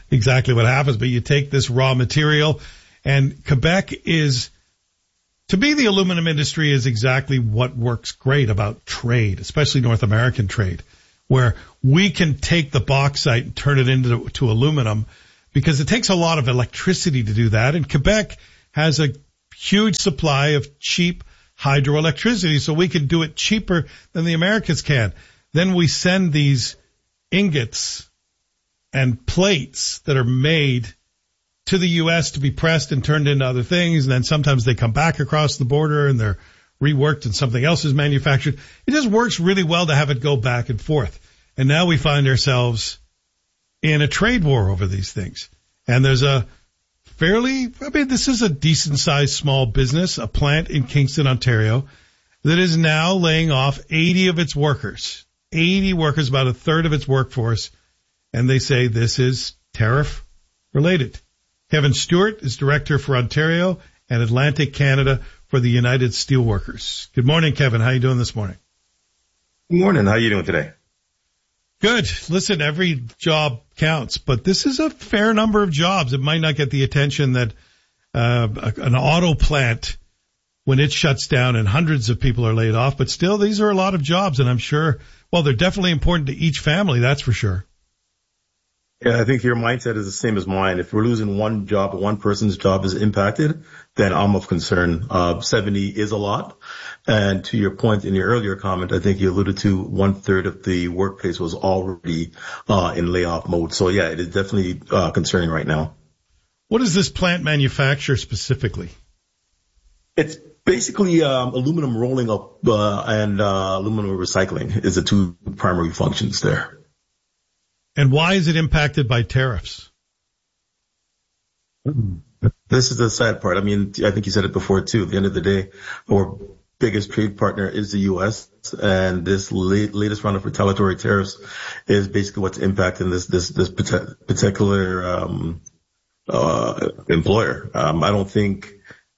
exactly what happens, but you take this raw material, and Quebec is, to me, the aluminum industry is exactly what works great about trade, especially North American trade, where we can take the bauxite and turn it into to aluminum, because it takes a lot of electricity to do that. And Quebec has a huge supply of cheap hydroelectricity, so we can do it cheaper than the Americans can. Then we send these ingots and plates that are made to the U S to be pressed and turned into other things, and then sometimes they come back across the border and they're reworked and something else is manufactured. It just works really well to have it go back and forth. And now we find ourselves in a trade war over these things. And there's a fairly, I mean, this is a decent-sized small business, a plant in Kingston, Ontario, that is now laying off eighty of its workers. eighty workers, about a third of its workforce. And they say this is tariff related. Kevin Stewart is director for Ontario and Atlantic Canada for the United Steelworkers. Good morning, Kevin. How are you doing this morning? Good morning. How are you doing today? Good. Listen, every job counts, but this is a fair number of jobs. It might not get the attention that uh, an auto plant, when it shuts down and hundreds of people are laid off, but still these are a lot of jobs, and I'm sure, well, they're definitely important to each family, that's for sure. Yeah, I think your mindset is the same as mine. If we're losing one job, one person's job is impacted, then I'm of concern. Uh, seventy is a lot. And to your point in your earlier comment, I think you alluded to one third of the workplace was already uh, in layoff mode. So yeah, it is definitely uh, concerning right now. What does this plant manufacture specifically? It's basically um, aluminum rolling up uh, and uh, aluminum recycling is the two primary functions there. And why is it impacted by tariffs? This is the sad part. I mean, I think you said it before too. At the end of the day, our biggest trade partner is the U S, and this late, latest round of retaliatory tariffs is basically what's impacting this this this particular um, uh, employer. Um, I don't think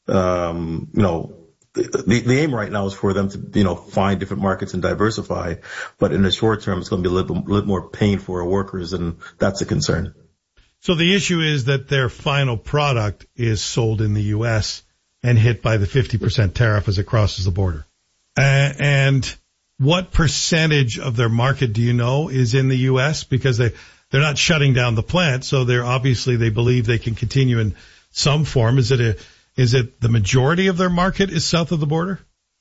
um, you know. The, the aim right now is for them to, you know, find different markets and diversify. But in the short term, it's going to be a little, little more pain for our workers, and that's a concern. So the issue is that their final product is sold in the U S and hit by the fifty percent tariff as it crosses the border. Uh, and what percentage of their market do you know is in the U S? Because they, they're not shutting down the plant, so they're obviously, they believe they can continue in some form. Is it a Is it the majority of their market is south of the border?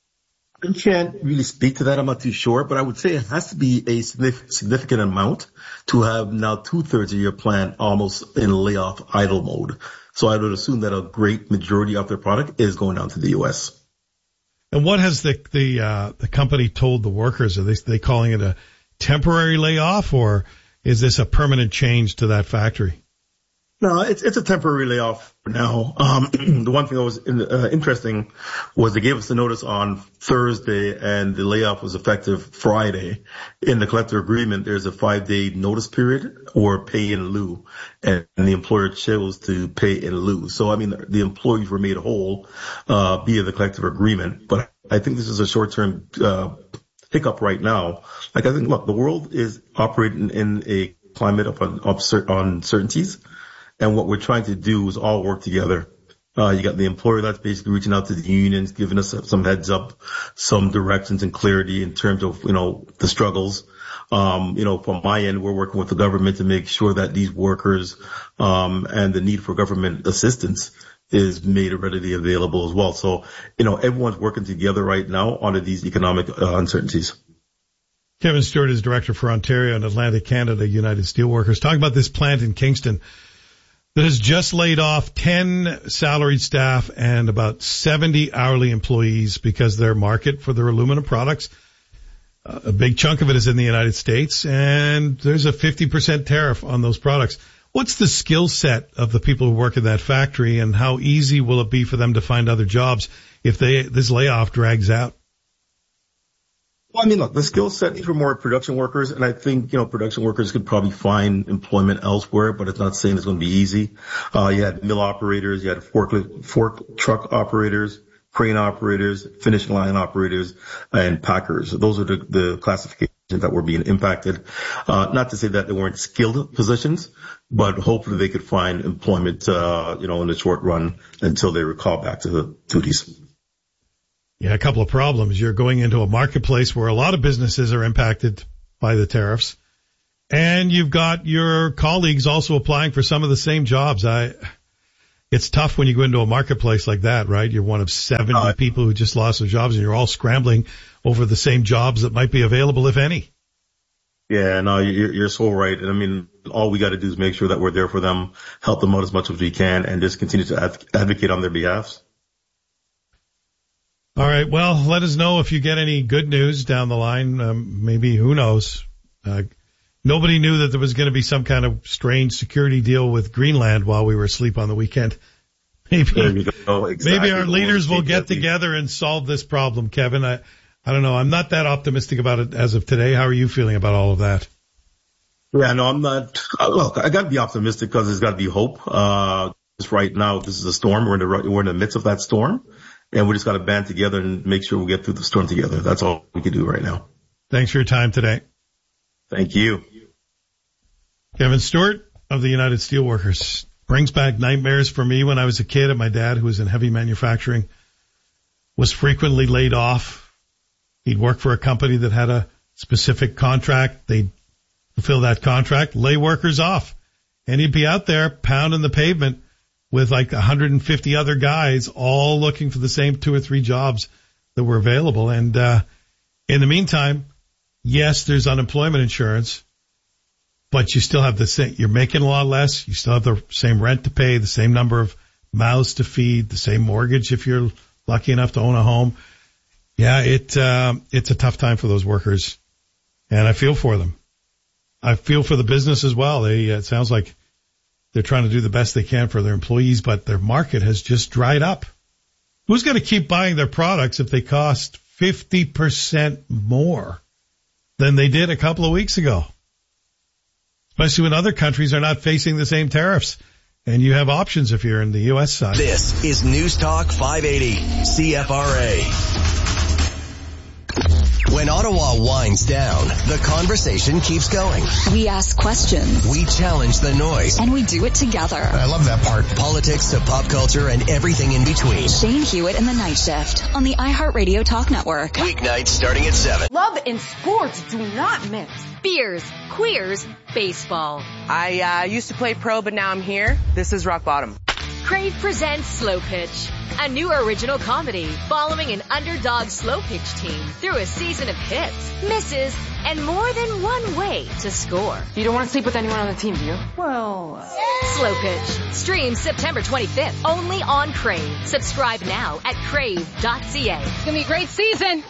I can't really speak to that. I'm not too sure, but I would say it has to be a significant amount to have now two thirds of your plant almost in layoff idle mode. So I would assume that a great majority of their product is going down to the U S. And what has the the uh, the company told the workers? Are they, they calling it a temporary layoff, or is this a permanent change to that factory? No, it's it's a temporary layoff for now. Um, the one thing that was in, uh, interesting was they gave us the notice on Thursday, and the layoff was effective Friday. In the collective agreement, there's a five-day notice period or pay in lieu, and, and the employer chose to pay in lieu. So, I mean, the, the employees were made whole uh, via the collective agreement. But I think this is a short-term uh, hiccup right now. Like, I think, look, the world is operating in a climate of, of uncertainties. And what we're trying to do is all work together. Uh, you got the employer that's basically reaching out to the unions, giving us some heads up, some directions and clarity in terms of, you know, the struggles. Um, you know, from my end, we're working with the government to make sure that these workers, um, and the need for government assistance is made readily available as well. So, you know, everyone's working together right now under these economic uh, uncertainties. Kevin Stewart is director for Ontario and Atlantic Canada United Steelworkers. Talking about this plant in Kingston that has just laid off ten salaried staff and about seventy hourly employees because their market for their aluminum products, uh, a big chunk of it is in the United States, and there's a fifty percent tariff on those products. What's the skill set of the people who work in that factory, and how easy will it be for them to find other jobs if they this layoff drags out? Well, I mean, look, the skill set, these were more production workers, and I think, you know, production workers could probably find employment elsewhere, but it's not saying it's going to be easy. Uh, you had mill operators, you had forklift, fork truck operators, crane operators, finishing line operators, and packers. Those are the, the classifications that were being impacted. Uh, not to say that they weren't skilled positions, but hopefully they could find employment, uh, you know, in the short run until they recall back to the duties. Yeah, a couple of problems. You're going into a marketplace where a lot of businesses are impacted by the tariffs, and you've got your colleagues also applying for some of the same jobs. I, it's tough when you go into a marketplace like that, right? You're one of seventy uh, people who just lost their jobs, and you're all scrambling over the same jobs that might be available, if any. Yeah, no, you're, you're so right. And I mean, all we got to do is make sure that we're there for them, help them out as much as we can, and just continue to adv- advocate on their behalf. All right. Well, let us know if you get any good news down the line. Um, maybe, who knows? Uh, nobody knew that there was going to be some kind of strange security deal with Greenland while we were asleep on the weekend. Maybe, exactly. maybe our leaders will get together and solve this problem, Kevin. I, I don't know. I'm not that optimistic about it as of today. How are you feeling about all of that? Yeah, no, I'm not. Look, I got to be optimistic because there's got to be hope. Uh, just right now, this is a storm. We're in the we're in the midst of that storm, and we just got to band together and make sure we get through the storm together. That's all we can do right now. Thanks for your time today. Thank you, Kevin Stewart of the United Steelworkers. Brings back nightmares for me when I was a kid, and my dad, who was in heavy manufacturing, was frequently laid off. He'd work for a company that had a specific contract. They'd fulfill that contract, lay workers off. And he'd be out there pounding the pavement with like one hundred fifty other guys all looking for the same two or three jobs that were available. And uh in the meantime, yes, there's unemployment insurance, but you still have the same, you're making a lot less. You still have the same rent to pay, the same number of mouths to feed, the same mortgage if you're lucky enough to own a home. Yeah, it, uh, it's a tough time for those workers, and I feel for them. I feel for the business as well. They, uh, it sounds like they're trying to do the best they can for their employees, but their market has just dried up. Who's going to keep buying their products if they cost fifty percent more than they did a couple of weeks ago? Especially when other countries are not facing the same tariffs. And you have options if you're in the U S side. This is News Talk five eighty C F R A. When Ottawa winds down, the conversation keeps going. We ask questions. We challenge the noise. And we do it together. I love that part. Politics to pop culture and everything in between. Shane Hewitt in the Night Shift on the iHeartRadio Talk Network. Weeknights starting at seven. Love in sports do not mix. Beers, queers, baseball. I uh, used to play pro, but now I'm here. This is rock bottom. Crave presents Slow Pitch, a new original comedy following an underdog slow pitch team through a season of hits, misses, and more than one way to score. You don't want to sleep with anyone on the team, do you? Well... Uh... Slow Pitch. Streams September twenty-fifth, only on Crave. Subscribe now at crave dot c a. It's going to be a great season.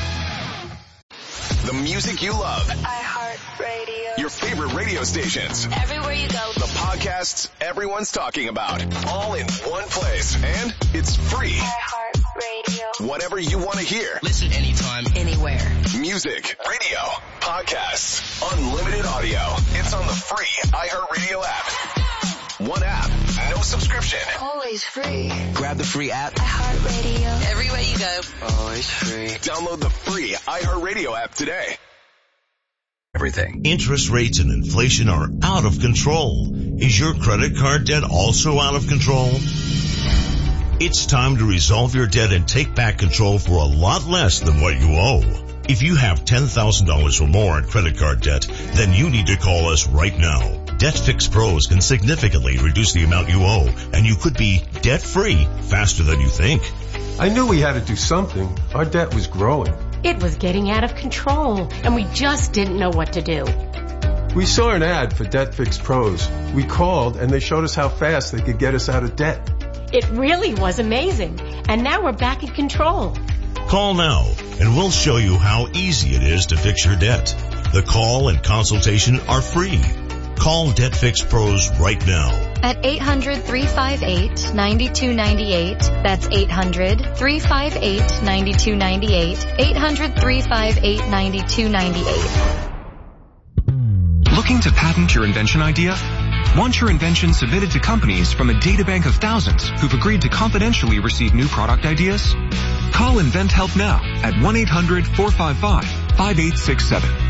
The music you love. iHeartRadio. Your favorite radio stations. Everywhere you go. The podcasts everyone's talking about. All in one place. And it's free. iHeartRadio. Whatever you want to hear. Listen anytime, anywhere. Music, radio, podcasts, unlimited audio. It's on the free iHeartRadio app. One app, no subscription. Always free. Grab the free app. iHeartRadio. Everywhere you go. Always free. Download the free iHeartRadio app today. Everything. Interest rates and inflation are out of control. Is your credit card debt also out of control? It's time to resolve your debt and take back control for a lot less than what you owe. If you have ten thousand dollars or more in credit card debt, then you need to call us right now. Debt Fix Pros can significantly reduce the amount you owe, and you could be debt-free faster than you think. I knew we had to do something. Our debt was growing. It was getting out of control, and we just didn't know what to do. We saw an ad for Debt Fix Pros. We called, and they showed us how fast they could get us out of debt. It really was amazing, and now we're back in control. Call now, and we'll show you how easy it is to fix your debt. The call and consultation are free. Call Debt Fix Pros right now. At eight hundred, three five eight, nine two nine eight. That's eight hundred, three five eight, nine two nine eight. eight hundred, three five eight, nine two nine eight. Looking to patent your invention idea? Want your invention submitted to companies from a databank of thousands who've agreed to confidentially receive new product ideas? Call InventHelp now at one eight hundred, four five five, five eight six seven.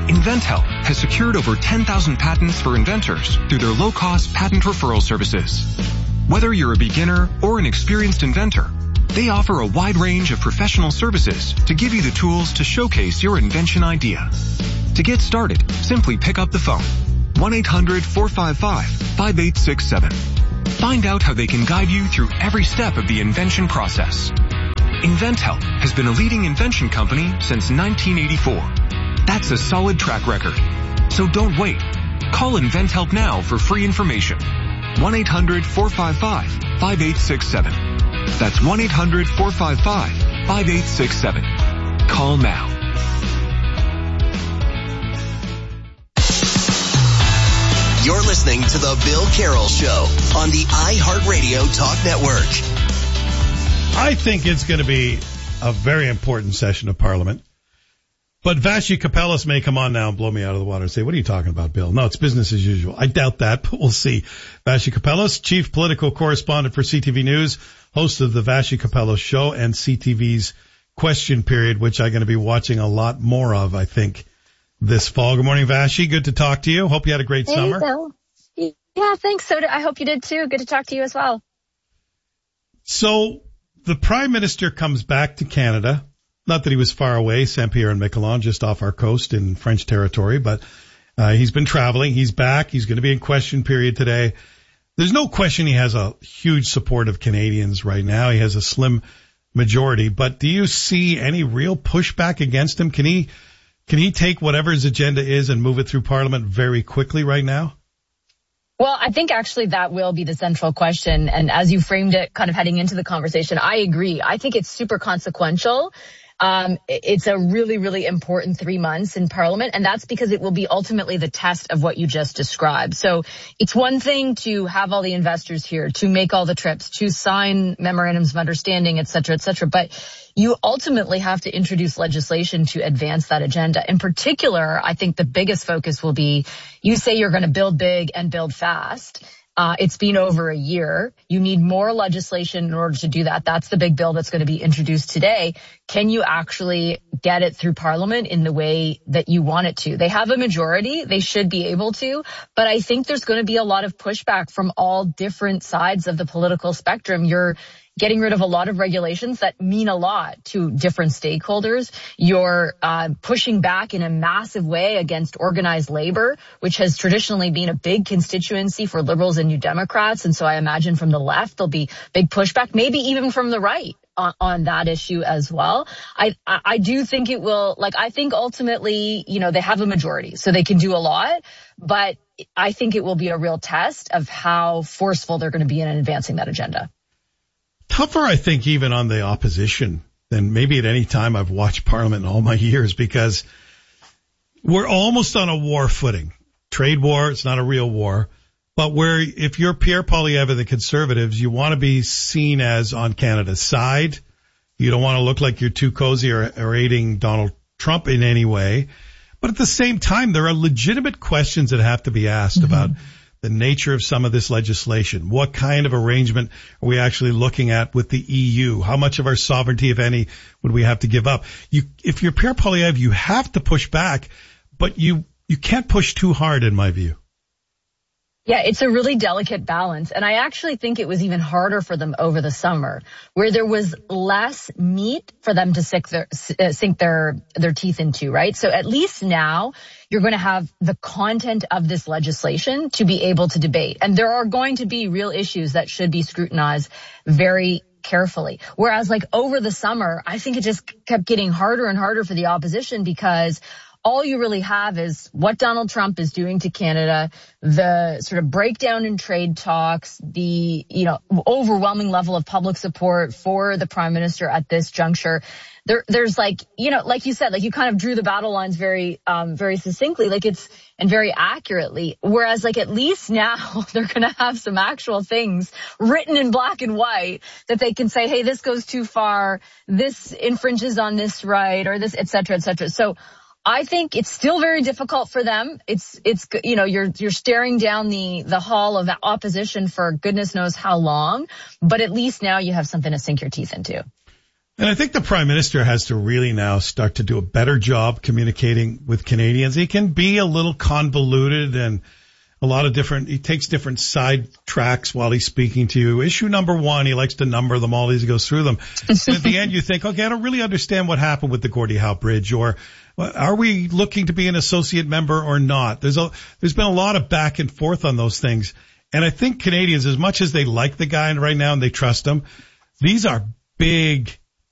InventHelp has secured over ten thousand patents for inventors through their low-cost patent referral services. Whether you're a beginner or an experienced inventor, they offer a wide range of professional services to give you the tools to showcase your invention idea. To get started, simply pick up the phone. one eight hundred four five five five eight six seven. Find out how they can guide you through every step of the invention process. InventHelp has been a leading invention company since nineteen eighty-four. That's a solid track record. So don't wait. Call InventHelp now for free information. one eight hundred four five five five eight six seven. That's one eight hundred four five five five eight six seven. Call now. You're listening to The Bill Carroll Show on the iHeartRadio Talk Network. I think it's going to be a very important session of Parliament. But Vassy Kapelos may come on now and blow me out of the water and say, what are you talking about, Bill? No, it's business as usual. I doubt that, but we'll see. Vassy Kapelos, chief political correspondent for C T V News, host of the Vassy Kapelos Show and C T V's Question Period, which I'm going to be watching a lot more of, I think, this fall. Good morning, Vassy. Good to talk to you. Hope you had a great hey, summer. Bill. Yeah, thanks. So did, I hope you did too. Good to talk to you as well. So the Prime Minister comes back to Canada. Not that he was far away, Saint-Pierre and Miquelon, just off our coast in French territory, but uh, he's been traveling. He's back. He's going to be in Question Period today. There's no question he has a huge support of Canadians right now. He has a slim majority, but do you see any real pushback against him? Can he, can he take whatever his agenda is and move it through Parliament very quickly right now? Well, I think actually that will be the central question. And as you framed it kind of heading into the conversation, I agree. I think it's super consequential. Um, it's a really, really important three months in Parliament, and that's because it will be ultimately the test of what you just described. So it's one thing to have all the investors here, to make all the trips, to sign memorandums of understanding, et cetera, et cetera. But you ultimately have to introduce legislation to advance that agenda. In particular, I think the biggest focus will be, you say you're going to build big and build fast. Uh, it's been over a year. You need more legislation in order to do that. That's the big bill that's going to be introduced today. Can you actually get it through Parliament in the way that you want it to? They have a majority. They should be able to. But I think there's going to be a lot of pushback from all different sides of the political spectrum. You're getting rid of a lot of regulations that mean a lot to different stakeholders. You're uh, pushing back in a massive way against organized labor, which has traditionally been a big constituency for Liberals and New Democrats. And so I imagine from the left, there'll be big pushback, maybe even from the right on, on that issue as well. I, I, I do think it will, like, I think ultimately, you know, they have a majority, so they can do a lot, but I think it will be a real test of how forceful they're going to be in advancing that agenda. Tougher, I think, even on the opposition than maybe at any time I've watched Parliament in all my years, because we're almost on a war footing. Trade war, it's not a real war. But where if you're Pierre Poilievre and the Conservatives, you want to be seen as on Canada's side. You don't want to look like you're too cozy or, or aiding Donald Trump in any way. But at the same time, there are legitimate questions that have to be asked mm-hmm. about the nature of some of this legislation. What kind of arrangement are we actually looking at with the E U? How much of our sovereignty, if any, would we have to give up? You, if you're Pierre Poilievre, you have to push back, but you, you can't push too hard, in my view. Yeah, it's a really delicate balance. And I actually think it was even harder for them over the summer, where there was less meat for them to sink their, uh, sink their, their teeth into, right? So at least now you're going to have the content of this legislation to be able to debate. And there are going to be real issues that should be scrutinized very carefully. Whereas like over the summer, I think it just kept getting harder and harder for the opposition, because all you really have is what Donald Trump is doing to Canada, the sort of breakdown in trade talks, the, you know, overwhelming level of public support for the Prime Minister at this juncture. There, there's like, you know, like you said, like you kind of drew the battle lines very, um, very succinctly, like it's, and very accurately. Whereas like at least now they're going to have some actual things written in black and white that they can say, hey, this goes too far, this infringes on this right, or this, et cetera, et cetera. So I think it's still very difficult for them. It's, it's, you know, you're, you're staring down the, the hall of opposition for goodness knows how long, but at least now you have something to sink your teeth into. And I think the Prime Minister has to really now start to do a better job communicating with Canadians. He can be a little convoluted and a lot of different, he takes different side tracks while he's speaking to you. Issue number one, he likes to number them all as he goes through them. And at the end you think, okay, I don't really understand what happened with the Gordie Howe Bridge, or are we looking to be an associate member or not? There's a, there's been a lot of back and forth on those things. And I think Canadians, as much as they like the guy right now and they trust him, these are big